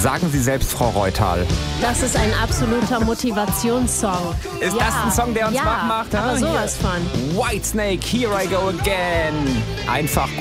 Sagen Sie selbst, Frau Reutal. Das ist ein absoluter Motivationssong. Ist das ein Song, der uns wach macht? Aber sowas von. Whitesnake, Here I Go Again. Einfach